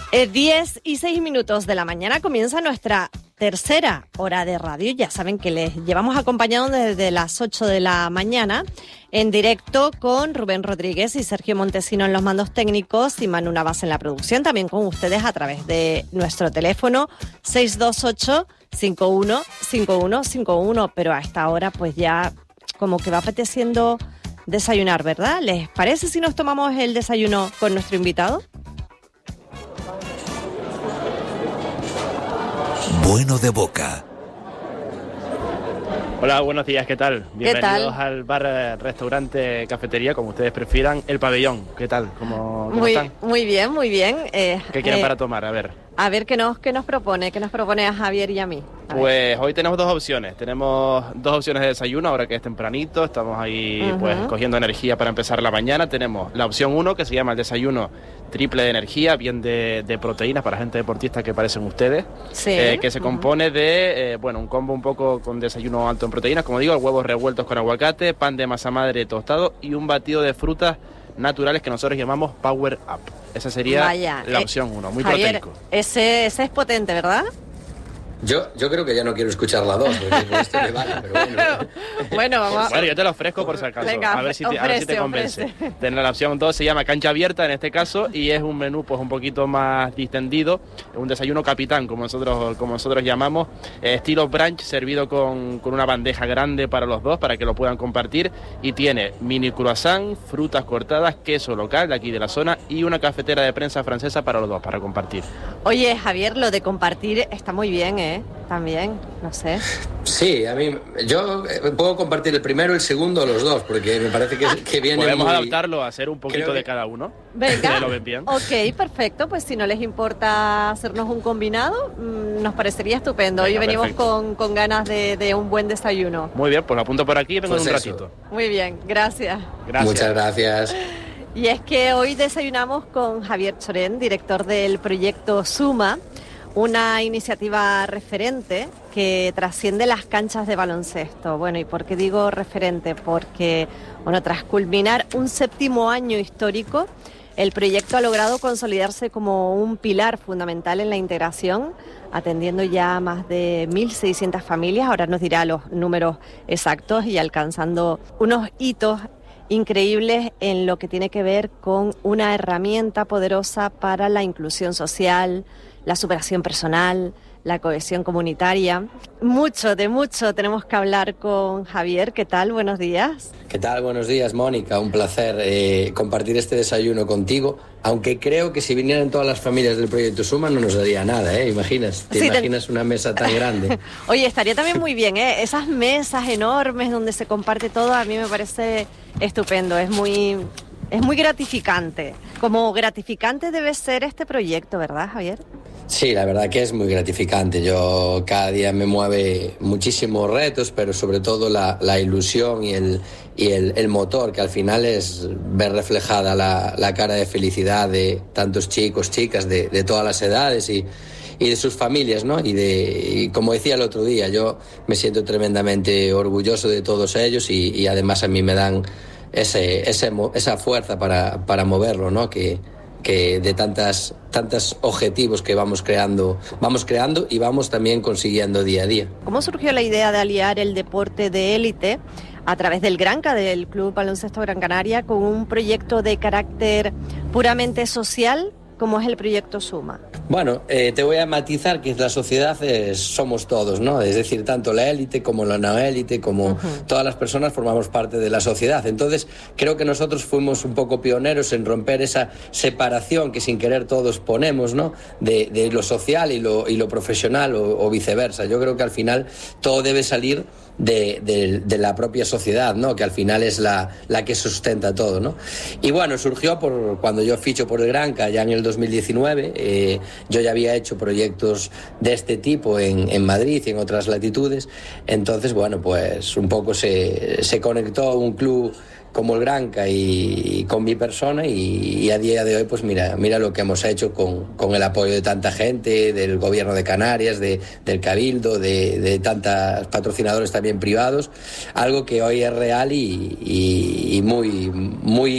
10:06 de la mañana comienza nuestra tercera hora de radio. Ya saben que les llevamos acompañando desde las 8 de la mañana en directo con Rubén Rodríguez y Sergio Montesino en los mandos técnicos y Manu Navas en la producción. También con ustedes a través de nuestro teléfono 628-515151. Pero a esta hora pues ya como que va apeteciendo desayunar, ¿verdad? ¿Les parece si nos tomamos el desayuno con nuestro invitado? Bueno de boca. Hola, buenos días, ¿qué tal? Bienvenidos tal? al bar, restaurante, cafetería, como ustedes prefieran, El Pabellón. ¿Qué tal? ¿Cómo están? Muy bien, muy bien. ¿Qué quieren para tomar? A ver. A ver, ¿qué nos propone a Javier y a mí? Pues hoy tenemos dos opciones. Tenemos dos opciones de desayuno, ahora que es tempranito. Estamos ahí pues cogiendo energía para empezar la mañana. Tenemos la opción 1, que se llama el desayuno triple de energía, bien de proteínas para gente deportista que parecen ustedes. Sí. Que se compone de, un combo un poco con desayuno alto en proteínas, como digo, huevos revueltos con aguacate, pan de masa madre tostado y un batido de frutas naturales que nosotros llamamos Power Up. Esa sería la opción 1, muy Javier, proteico. Ese es potente, ¿verdad? Yo creo que ya no quiero escuchar la 2, porque con esto me vale, pero bueno. Bueno, vamos. Bueno, yo te lo ofrezco por si acaso, Venga, a ver si te convence. Tener la opción 2 se llama cancha abierta en este caso y es un menú pues un poquito más distendido, un desayuno capitán como nosotros llamamos, estilo brunch, servido con una bandeja grande para los dos para que lo puedan compartir, y tiene mini croissant, frutas cortadas, queso local de aquí de la zona y una cafetera de prensa francesa para los dos, para compartir. Oye, Javier, lo de compartir está muy bien, también, no sé. Sí, yo puedo compartir el primero, el segundo, los dos, porque me parece que viene podemos adaptarlo a hacer un poquito de cada uno. Venga, ¿Lo ven bien? Ok, perfecto, pues si no les importa hacernos un combinado, nos parecería estupendo. Venga, hoy venimos perfecto. con ganas de un buen desayuno. Muy bien, pues lo apunto por aquí y vengo Pues en un eso. ratito. Muy bien, gracias. Muchas gracias. Y es que hoy desayunamos con Javier Chorén, director del proyecto Suma, una iniciativa referente que trasciende las canchas de baloncesto. Bueno, ¿y por qué digo referente? Porque, tras culminar un 7º año histórico, el proyecto ha logrado consolidarse como un pilar fundamental en la integración, atendiendo ya a más de 1.600 familias, ahora nos dirá los números exactos, y alcanzando unos hitos increíbles en lo que tiene que ver con una herramienta poderosa para la inclusión social, la superación personal, la cohesión comunitaria. Mucho tenemos que hablar con Javier. ¿Qué tal? Buenos días. ¿Qué tal? Buenos días, Mónica. Un placer compartir este desayuno contigo, aunque creo que si vinieran todas las familias del Proyecto Suma no nos daría nada, ¿eh? ¿Te imaginas una mesa tan grande? Oye, estaría también muy bien, ¿eh? Esas mesas enormes donde se comparte todo, a mí me parece estupendo, es muy gratificante. Como gratificante debe ser este proyecto, ¿verdad, Javier? Sí, la verdad que es muy gratificante. Yo cada día me mueve muchísimos retos, pero sobre todo la ilusión y el motor, que al final es ver reflejada la cara de felicidad de tantos chicos, chicas, de todas las edades y de sus familias, ¿no? Y como decía el otro día, yo me siento tremendamente orgulloso de todos ellos y además a mí me dan esa fuerza para moverlo, ¿no? Que de tantos objetivos que vamos creando y vamos también consiguiendo día a día. ¿Cómo surgió la idea de aliar el deporte de élite a través del Granca, del Club Baloncesto Gran Canaria, con un proyecto de carácter puramente social como es el proyecto Suma? Bueno, te voy a matizar que la sociedad somos todos, ¿no? Es decir, tanto la élite como la no élite, como todas las personas formamos parte de la sociedad. Entonces, creo que nosotros fuimos un poco pioneros en romper esa separación que sin querer todos ponemos, ¿no? De lo social y lo profesional o viceversa. Yo creo que al final todo debe salir de la propia sociedad, ¿no? Que al final es la que sustenta todo, ¿no? Y bueno, surgió cuando yo ficho por el Granca ya en el 2019. Yo ya había hecho proyectos de este tipo en Madrid y en otras latitudes. Entonces, bueno, pues un poco se conectó un club como el Granca y con mi persona y a día de hoy pues mira lo que hemos hecho con el apoyo de tanta gente, del gobierno de Canarias, del Cabildo, de tantos patrocinadores también privados, algo que hoy es real y muy